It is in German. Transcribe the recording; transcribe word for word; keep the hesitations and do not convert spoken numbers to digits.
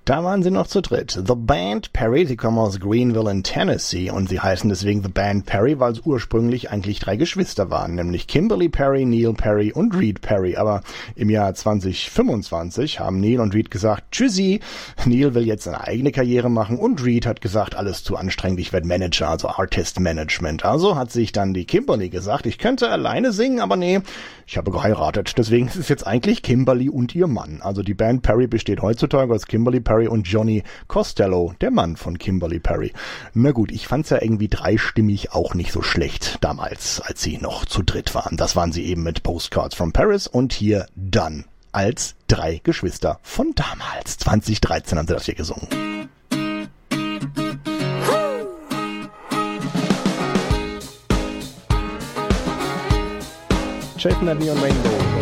Da waren sie noch zu dritt. The Band Perry, sie kommen aus Greenville in Tennessee und sie heißen deswegen The Band Perry, weil es ursprünglich eigentlich drei Geschwister waren, nämlich Kimberly Perry, Neil Perry und Reed Perry. Aber im Jahr zwanzig fünfundzwanzig haben Neil und Reed gesagt, tschüssi, Neil will jetzt eine eigene Karriere machen und Reed hat gesagt, alles zu anstrengend, ich werde Manager, also Artist Management. Also hat sich dann die Kimberly gesagt, ich könnte alleine singen, aber nee, ich habe geheiratet. Deswegen ist es jetzt eigentlich Kimberly und ihr Mann. Also die Band Perry besteht heutzutage aus Kimberly Perry und Johnny Costello, der Mann von Kimberly Perry. Na gut, ich fand's ja irgendwie dreistimmig auch nicht so schlecht damals, als sie noch zu dritt waren. Das waren sie eben mit Postcards from Paris und hier dann als drei Geschwister von damals. zwanzig dreizehn haben sie das hier gesungen. Chasing that Neon Rainbow.